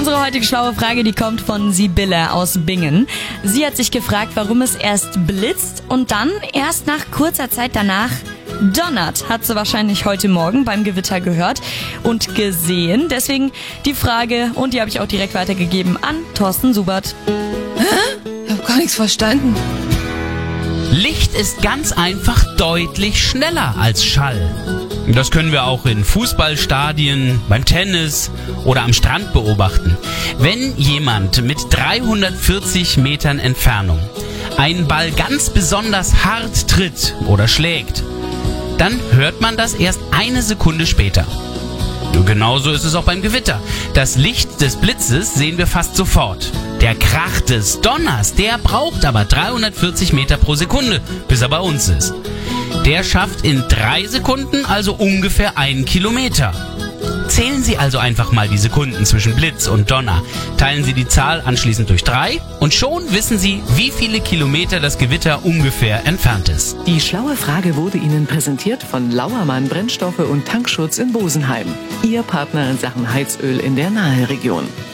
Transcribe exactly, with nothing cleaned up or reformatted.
Unsere heutige schlaue Frage, die kommt von Sibylle aus Bingen. Sie hat sich gefragt, warum es erst blitzt und dann erst nach kurzer Zeit danach donnert. Hat sie wahrscheinlich heute Morgen beim Gewitter gehört und gesehen. Deswegen die Frage, und die habe ich auch direkt weitergegeben an Thorsten Subert. Hä? Ich habe gar nichts verstanden. Licht ist ganz einfach deutlich schneller als Schall. Das können wir auch in Fußballstadien, beim Tennis oder am Strand beobachten. Wenn jemand mit dreihundertvierzig Metern Entfernung einen Ball ganz besonders hart tritt oder schlägt, dann hört man das erst eine Sekunde später. Genauso ist es auch beim Gewitter. Das Licht des Blitzes sehen wir fast sofort. Der Krach des Donners, der braucht aber dreihundertvierzig Meter pro Sekunde, bis er bei uns ist. Der schafft in drei Sekunden also ungefähr einen Kilometer. Zählen Sie also einfach mal die Sekunden zwischen Blitz und Donner. Teilen Sie die Zahl anschließend durch drei und schon wissen Sie, wie viele Kilometer das Gewitter ungefähr entfernt ist. Die schlaue Frage wurde Ihnen präsentiert von Lauermann Brennstoffe und Tankschutz in Bosenheim. Ihr Partner in Sachen Heizöl in der Nahe Region.